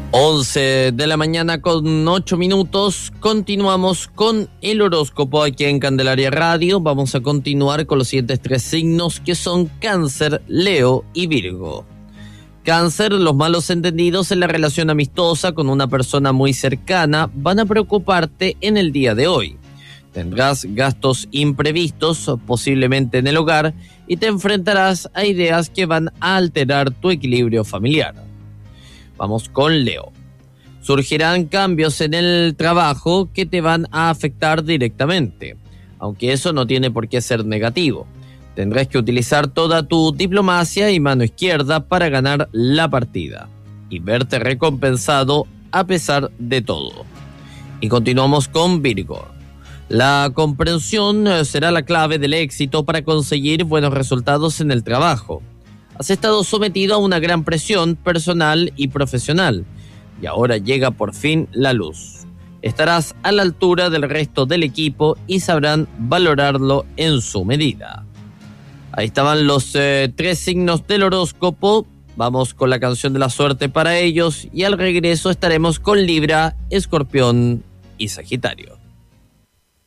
11 de la mañana con 8 minutos. Continuamos con el horóscopo aquí en Candelaria Radio. Vamos a continuar con los siguientes 3 signos, que son Cáncer, Leo y Virgo. Cáncer, los malos entendidos en la relación amistosa con una persona muy cercana van a preocuparte en el día de hoy. Tendrás gastos imprevistos, posiblemente en el hogar, y te enfrentarás a ideas que van a alterar tu equilibrio familiar. Vamos con Leo. Surgirán cambios en el trabajo que te van a afectar directamente, aunque eso no tiene por qué ser negativo. Tendrás que utilizar toda tu diplomacia y mano izquierda para ganar la partida y verte recompensado a pesar de todo. Y continuamos con Virgo. La comprensión será la clave del éxito para conseguir buenos resultados en el trabajo. Has estado sometido a una gran presión personal y profesional, y ahora llega por fin la luz. Estarás a la altura del resto del equipo y sabrán valorarlo en su medida. Ahí estaban los 3 signos del horóscopo. Vamos con la canción de la suerte para ellos, y al regreso estaremos con Libra, Escorpión y Sagitario.